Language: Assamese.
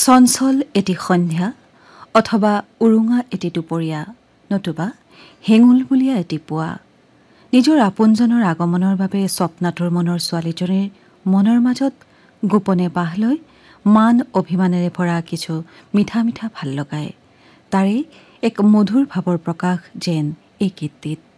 চঞ্চল এটি সন্ধ্যা অথবা উৰুঙা এটি দুপৰীয়া নতুবা হেঙুল বুলিয়া এটি পুৱা নিজৰ আপোনজনৰ আগমনৰ বাবে স্বপ্নাতুৰ মনৰ ছোৱালীজনীৰ মনৰ মাজত গোপনে বাহ লৈ মান অভিমানেৰে ভৰা কিছু মিঠা মিঠা ভাল লগায় তাৰে এক মধুৰ ভাৱৰ প্ৰকাশ যেন এই গীতটিত।